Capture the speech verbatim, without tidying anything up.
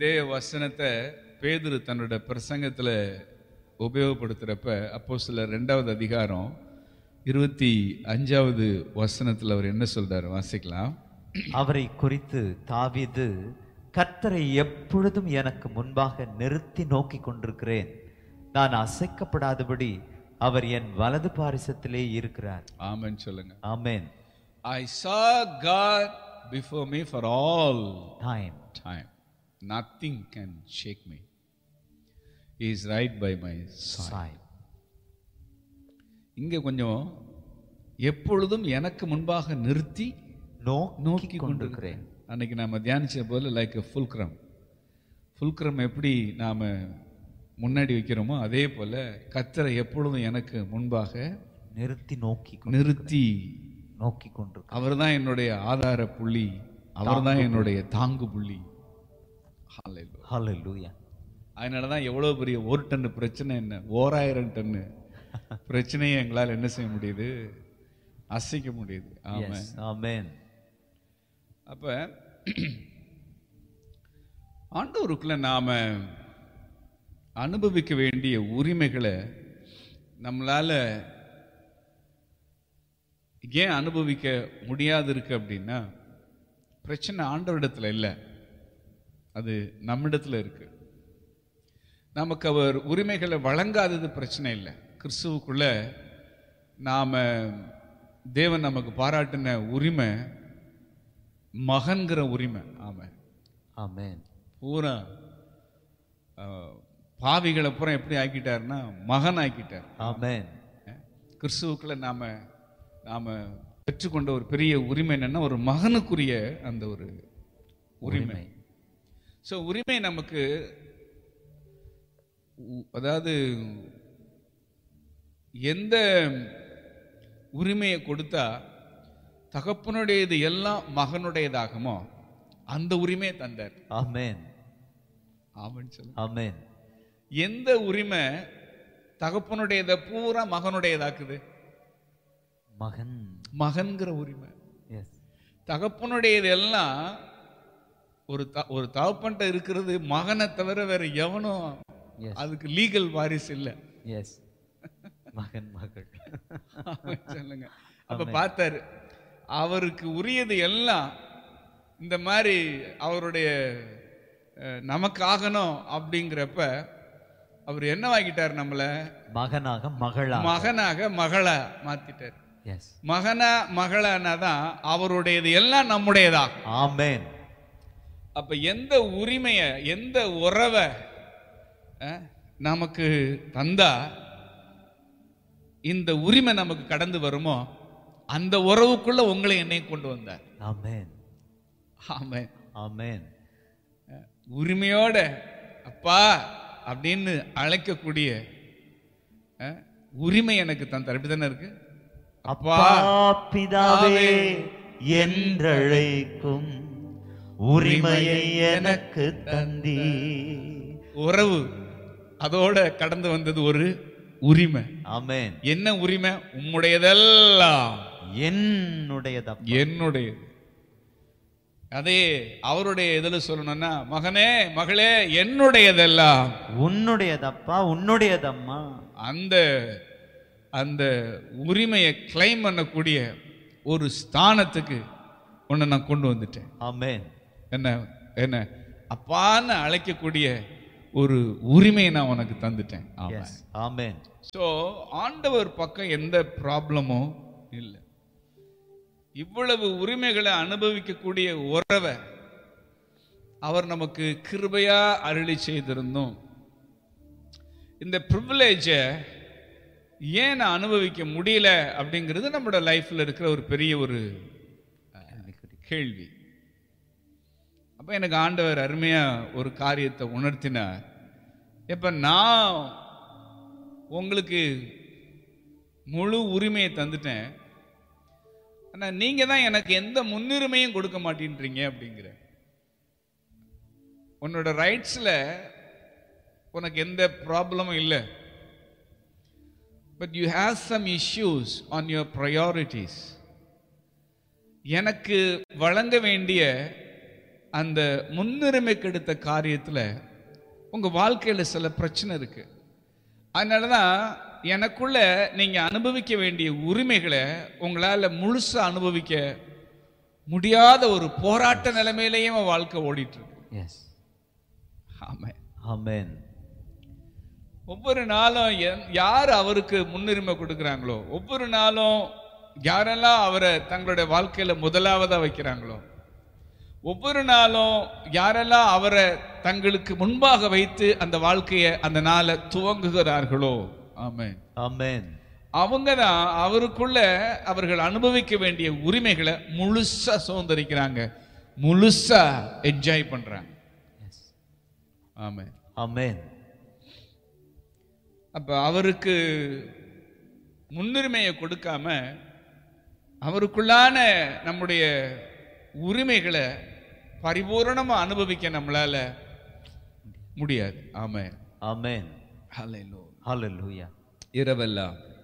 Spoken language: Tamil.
இதே வசனத்தை பேதுரு தன்னோட பிரசங்கத்துல உபயோகப்படுத்துறப்ப அப்போஸ்தலர் இரண்டாவது அதிகாரம் இருபத்தி அஞ்சாவது வசனத்துல அவர் என்ன சொல்றாரு வாசிக்கலாம். அவரை குறித்து தாவீது, கர்த்தரை எப்பொழுதும் எனக்கு முன்பாக நிறுத்தி நோக்கி கொண்டிருக்கிறேன், நான் அசைக்கப்படாதபடி அவர் என் வலது பாரிசத்திலே இருக்கிறார். ஆமென் சொல்லுங்க. ஆமென். I saw God before me for all Time. time. Nothing can shake me. He is right by my side. Side. இங்க கொஞ்சம் எப்பொழுதும் எனக்கு முன்பாக நிறுத்தி நோக்கி நோக்கி கொண்டிருக்கிறேன். கொண்டிருக்கிறேன். அன்னைக்கு நாம தியானிச்ச போல லைக் ஃபுல்க்ரம். ஃபுல்க்ரம் எப்படி நாம முன்னாடி வைக்கிறோமோ அதே போல கர்த்தரை எப்பொழுதும் எனக்கு முன்பாக நிறுத்தி நோக்கி நிறுத்தி நோக்கி கொண்டிருக்கிறேன். அவர் தான் என்னுடைய ஆதார புள்ளி, அவர் தான் என்னுடைய தாங்கு புள்ளி. ஹல்லேலூயா. ஹல்லேலூயா. அதனால தான் எவ்வளோ பெரிய ஒரு டன்னு பிரச்சனை என்ன ஓராயிரம் டன்னு பிரச்சனையை எங்களால் என்ன செய்ய முடியுது, அசைக்க முடியுது. ஆமென். ஆமென். அப்ப ஆண்டவருக்குள்ள நாம அனுபவிக்க வேண்டிய உரிமைகளை நம்மளால ஏன் அனுபவிக்க முடியாது இருக்கு அப்படின்னா, பிரச்சனை ஆண்டவரிடத்துல இல்லை, அது நம்மிடத்துல இருக்கு. நமக்கு அவர் உரிமைகளை வழங்காதது பிரச்சனை இல்லை. கிறிஸ்துவுக்குள்ள நாம தேவன் நமக்கு பாராட்டின உரிமை மகன்கிற உரிமை. ஆமென். ஆமென். பூரா பாவிகளை பூரா எப்படி ஆக்கிட்டாருன்னா மகன் ஆக்கிட்டார். ஆமென். கிறிஸ்துவுக்குள்ள நாம நாம பெற்றுக்கொண்ட ஒரு பெரிய உரிமை என்னன்னா ஒரு மகனுக்குரிய அந்த ஒரு உரிமை. ஸோ உரிமை நமக்கு, அதாவது எந்த உரிமையை கொடுத்தா தகப்பனுடையது எல்லாம் மகனுடையதாகுமோ அந்த உரிமையை தந்தார். ஆமென். ஆமென் சொல்லுங்க. ஆமென். எந்த உரிமை தகப்பனுடையதை பூரா மகனுடையதாக்குது? மகன். மகன்கிற உரிமை. எஸ். தகப்பனுடையது எல்லாம் ஒரு ஒரு தகப்பன்ட்ட இருக்கிறது மகனை தவிர வேற எவனும் அதுக்கு லீகல் வாரிசு இல்லை. எஸ். மகன் மகள். சொல்லுங்க. அப்ப பார்த்தாரு அவருக்கு உரியது எல்லாம் இந்த மாதிரி அவருடைய நமக்கு ஆகணும் அப்படிங்கிறப்ப அவர் என்ன வாங்கிட்டார், நம்மள மகனாக மகளா மகனாக மகளா மாத்திட்டார். மகனா மகளானாதான் அவருடையது எல்லாம் நம்முடையதா. ஆமென். அப்ப எந்த உரிமைய எந்த உறவை நமக்கு தந்தா இந்த உரிமை நமக்கு கடந்து வருமோ அந்த உறவுக்குள்ள உங்களை என்னை கொண்டு வந்தார். ஆமென். ஆமென். ஆமென். உரிமையோட அப்பா அப்படின்னு அழைக்கக்கூடிய உரிமை எனக்கு தந்தார். அப்படித்தானே இருக்கு. அப்பா பிதாவே என்றழைக்கும் உரிமையை எனக்கு தந்தி. உறவு அதோட கடந்து வந்தது ஒரு உரிமை. ஆமென். என்ன உரிமை? உம்முடையதெல்லாம் என்னுடையது. என்னுடையது. அதே அவருடைய இதுல சொல்லணும்னா, மகனே மகளே என்னுடையதெல்லாம் உன்னுடையதப்பா உன்னுடையதம்மா. அந்த அந்த உரிமையை கிளைம் பண்ணக்கூடிய ஒரு ஸ்தானத்துக்கு உன்னை நான் கொண்டு வந்துட்டேன். ஆமென். என்ன என்ன அப்பான்னு அழைக்கக்கூடிய ஒரு உரிமையை நான் உனக்கு தந்துட்டேன். ஆமென். ஸோ ஆண்டவர் பக்கம் எந்த ப்ராப்ளமும் இல்லை. இவ்வளவு உரிமைகளை அனுபவிக்கக்கூடிய உறவை அவர் நமக்கு கிருபையா அருளி செய்திருந்தோம். இந்த ப்ரிவிலேஜை ஏன் நான் அனுபவிக்க முடியல அப்படிங்கிறது நம்மளோட லைஃப்ல இருக்கிற ஒரு பெரிய ஒரு கேள்வி. அப்ப எனக்கு ஆண்டவர் அருமையா ஒரு காரியத்தை உணர்த்தினார். இப்ப நான் உங்களுக்கு முழு உரிமையை தந்துட்டேன், ஆனா நீங்க தான் எனக்கு எந்த முன்னுரிமையும் கொடுக்க மாட்டேன்றீங்க அப்படிங்கிற. உன்னோட ரைட்ஸ்ல உனக்கு எந்த ப்ராப்ளமும் இல்லை, but you have some issues on your priorities. எனக்கு வழங்க வேண்டிய அந்த முன்னுரிமை கெடுத்த காரியத்தில் உங்கள் வாழ்க்கையில் சில பிரச்சனை இருக்கு. அதனால தான் எனக்குள்ள நீங்கள் அனுபவிக்க வேண்டிய உரிமைகளை உங்களால் முழுசாக அனுபவிக்க முடியாத ஒரு போராட்ட நிலைமையிலேயே வாழ்க்கை ஓடிட்டு இருக்கு. எஸ். ஆமென். ஆமென். ஒவ்வொரு நாளும் யார் அவருக்கு முன்னுரிமை கொடுக்குறாங்களோ, ஒவ்வொரு நாளும் யாரெல்லாம் அவரை தங்களுடைய வாழ்க்கையில முதலாவதா வைக்கிறாங்களோ, ஒவ்வொரு நாளும் யாரெல்லாம் அவரை தங்களுக்கு முன்பாக வைத்து அந்த வாழ்க்கையை அந்த நாளை துவங்குகிறார்களோ, ஆமென் ஆமென், அவங்க தான் அவருக்குள்ள அவர்கள் அனுபவிக்க வேண்டிய உரிமைகளை முழுசா சுதந்திரிக்கிறாங்க, முழுசா என்ஜாய் பண்றாங்க. ஆமென் ஆமென். அப்ப அவருக்கு முன்னுரிமையை கொடுக்காம அவருக்குள்ளான நம்முடைய உரிமைகளை பரிபூரணமா அனுபவிக்க நம்மளால முடியாது. ஆமென் ஆமென். ஹல்லேலூயா. ஹல்லேலூயா. இரவெல்லாம்